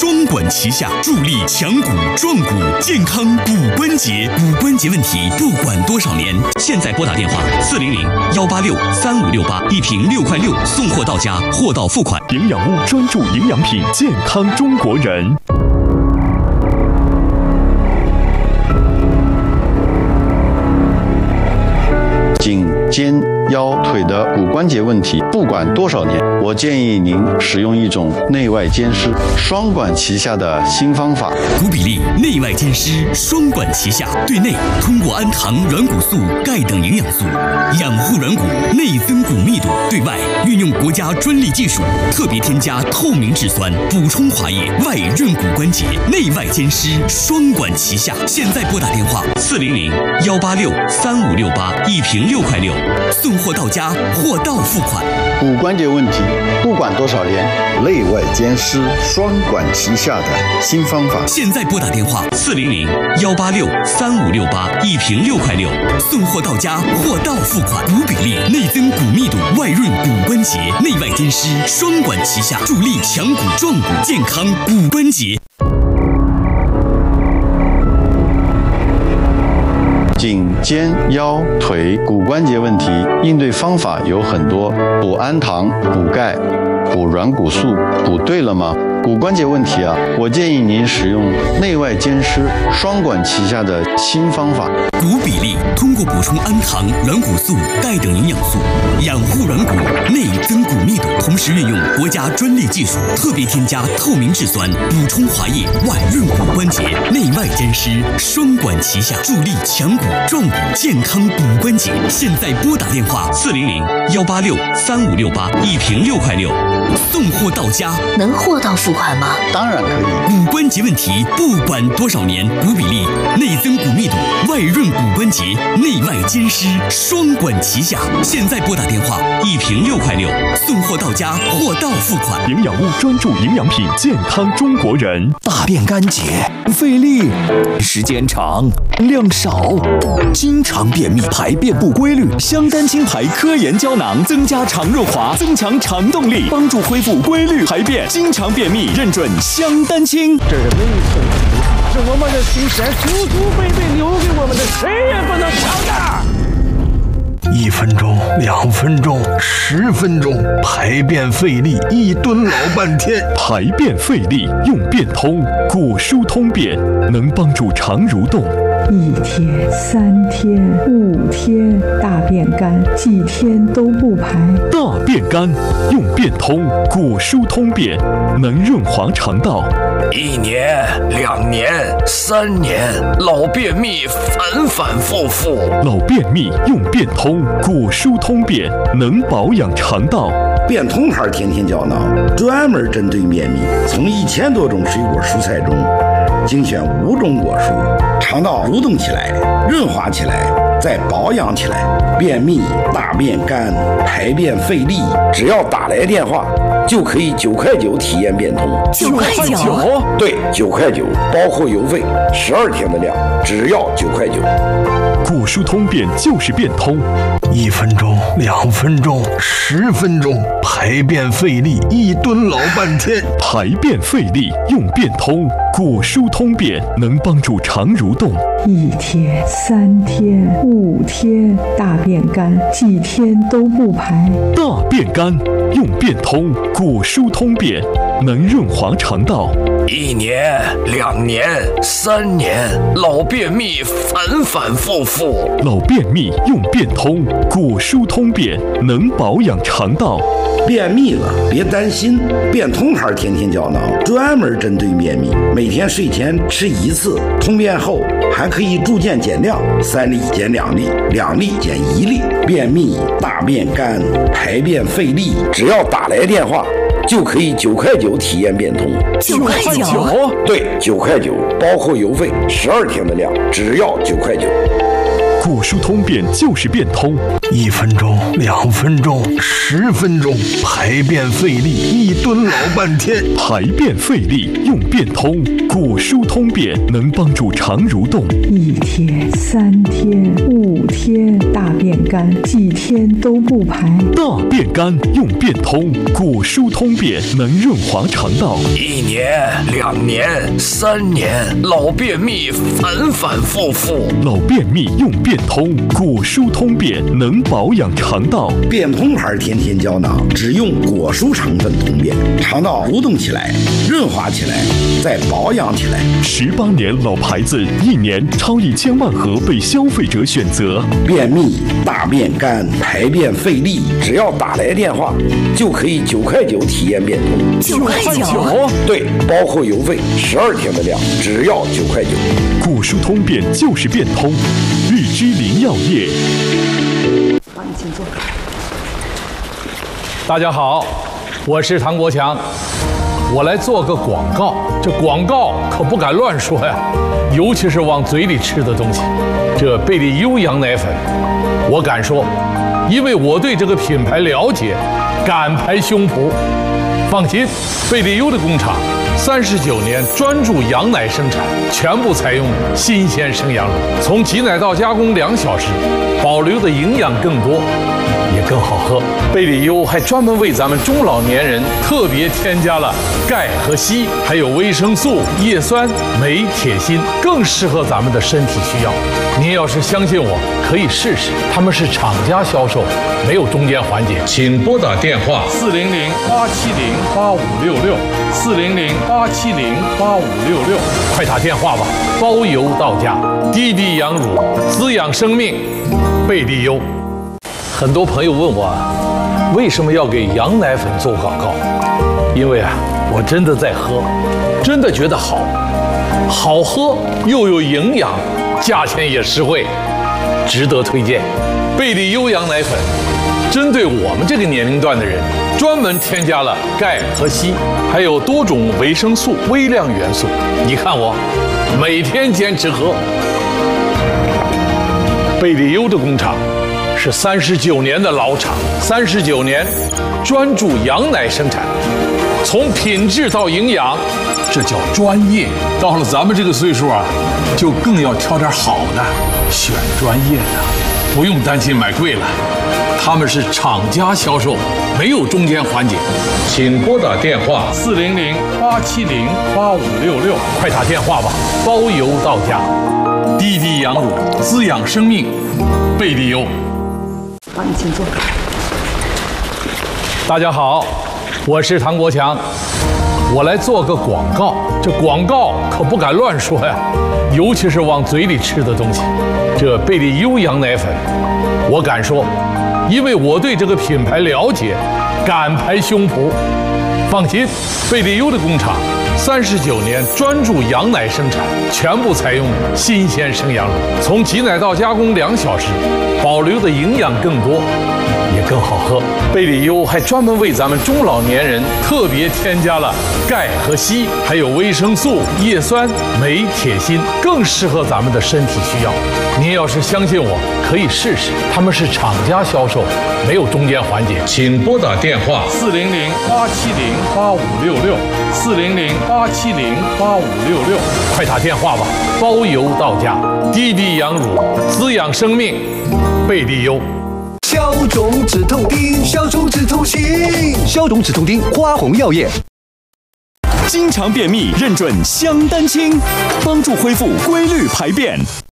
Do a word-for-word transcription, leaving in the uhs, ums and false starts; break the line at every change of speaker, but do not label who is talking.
双管齐下，助力强骨壮骨，健康骨关节。骨关节问题不管多少年，现在拨打电话四零零幺八六三五六八，一瓶六块六，送货到家，货到付款。
营养屋专注营养品，健康中国人。
颈、肩、腰、腿的骨关节问题，不管多少年，我建议您使用一种内外兼施、双管齐下的新方法。
骨比例内外兼施，双管齐下。对内通过氨糖、软骨素、钙等营养素养护软骨，内增骨密度；对外运用国家专利技术，特别添加透明质酸，补充滑液，外润骨关节，内外兼施，双管齐下。现在拨打电话四零零幺八六三五六八，一瓶六块六，送货到家，货到付款。
骨关节问题不管多少年，内外兼施、双管齐下的新方法。
现在拨打电话四零零幺八六三五六八，一瓶六块六，送货到家，货到付款。骨比例内增骨密度，外润骨关节，内外兼施，双管齐下，助力强骨壮骨，健康骨关节。
颈、肩、腰、腿骨关节问题应对方法有很多，补氨糖、补钙、补软骨素，补对了吗？骨关节问题啊，我建议您使用内外兼施、双管齐下的新方法。
骨比例通过补充氨糖、软骨素、钙等营养素，养护软骨，内增骨密度，同时运用国家专利技术，特别添加透明质酸，补充滑液，外润骨关节，内外兼施，双管齐下，助力强骨壮骨，健康骨关节。现在拨打电话四零零幺八六三五六八，一瓶六块六，送货到家。
能货到付款吗？
当然可以。
骨关节问题不管多少年，骨比例内增骨密度，外润骨关节，内外兼施，双管齐下。现在拨打电话，一瓶六块六，送货到家，货到付款。
营养屋专注营养品，健康中国人。
大便干结，费力，时间长，量少，经常便秘，排便不规律。香丹清排科研胶囊增加肠润滑，增强肠动力，帮助恢复规律排便。经常便秘，认准香丹清。
这是没错，是我们的祖先祖祖辈辈留给我们的，谁也不能抢的。
一分钟，两分钟，十分钟，排便费力，一蹲老半天。
排便费力用便通，果蔬通便能帮助肠蠕动。
一天、三天、五天，大便干，几天都不排。
大便干用便通，果蔬通便能润滑肠道。
一年、两年、三年，老便秘反反复复。
老便秘用便通，果蔬通便能保养肠道。
便通牌天天胶囊专门针对便秘，从一千多种水果蔬菜中精选五种果蔬，肠道蠕动起来，润滑起来，再保养起来。便秘、大便干、排便费力，只要打来电话就可以九块九体验便通。
九块九？
对，九块九，包括邮费，十二天的量，只要九块九。
果蔬通便就是便通，
一分钟、两分钟、十分钟，排便费力，一蹲老半天。
排便费力用便通，果蔬通便能帮助肠蠕动。
一天、三天、五天，大便干，几天都不排。
大便干用便通，果蔬通便能润滑肠道。
一年、两年、三年，老便秘反反复复。
老便秘用便通，果蔬通便能保养肠道。
便秘了别担心，便通牌天天胶囊专门针对便秘，每天睡前吃一次，通便后还可以逐渐减量，三粒减两粒，两粒减一粒。便秘、大便干、排便费力，只要打来电话就可以九块九体验便通。
九块九？
对，九块九，包括邮费，十二天的量，只要九块九。
果蔬通便就是变通，
一分钟、两分钟、十分钟，排便费力，一蹲老半天。
排便费力用变通，果蔬通便能帮助肠蠕动。
一天、三天、五天，大便干，几天都不排。
大便干用变通，果蔬通便能润滑肠道。
一年、两年、三年，老便秘反反复复。
老便秘用变通，果蔬通便能保养肠道。
变通牌天天胶囊只用果蔬成分通便，肠道蠕动起来，润滑起来，再保养起来。
十八年老牌子，一年超一千万盒被消费者选择。
便秘、大便干、排便费力，只要打来电话就可以九块九体验变通。
九块九？
对，包括邮费，十二天的量只要九块九。
果蔬通便就是变通，日之林药业。
好，你请坐。
大家好，我是唐国强，我来做个广告。这广告可不敢乱说呀，尤其是往嘴里吃的东西。这贝利优羊奶粉，我敢说，因为我对这个品牌了解，敢拍胸脯。放心，贝利优的工厂三十九年专注羊奶生产，全部采用新鲜生羊乳，从挤奶到加工两小时，保留的营养更多，也更好喝。贝利优还专门为咱们中老年人特别添加了钙和硒，还有维生素、叶酸、镁、铁、锌，更适合咱们的身体需要。您要是相信我，可以试试。他们是厂家销售，没有中间环节。请拨打电话四零零八七零八五六六四零零八七零八五六六，快打电话吧，包邮到家。滴滴羊乳，滋养生命，贝利优。很多朋友问我，为什么要给羊奶粉做广告？因为啊，我真的在喝，真的觉得好，好喝又有营养，价钱也实惠，值得推荐。贝利优羊奶粉针对我们这个年龄段的人，专门添加了钙和硒，还有多种维生素、微量元素。你看我每天坚持喝。贝利优的工厂是三十九年的老厂，三十九年专注羊奶生产，从品质到营养，这叫专业。到了咱们这个岁数啊，就更要挑点好的，选专业的，不用担心买贵了。他们是厂家销售，没有中间环节。请拨打电话四零零八七零八五六六，快打电话吧，包邮到家。滴滴羊乳，滋养生命，贝利优。
好，你请坐。
大家好，我是唐国强，我来做个广告。这广告可不敢乱说呀，尤其是往嘴里吃的东西。这贝利优羊奶粉，我敢说，因为我对这个品牌了解，敢拍胸脯。放心，贝利优的工厂三十九年专注羊奶生产，全部采用新鲜生羊乳，从挤奶到加工两小时，保留的营养更多，也更好喝。贝利优还专门为咱们中老年人特别添加了钙和硒，还有维生素、叶酸、镁、铁、锌，更适合咱们的身体需要。您要是相信我，可以试试。他们是厂家销售，没有中间环节。请拨打电话四零零八七零八五六六四零零八七零八五六六，快打电话吧，包邮到家。滴滴羊乳，滋养生命，贝利优。
消肿止痛丁，消肿止痛心，消肿止痛丁，花红药业。
经常便秘，认准香丹清，帮助恢复规律排便。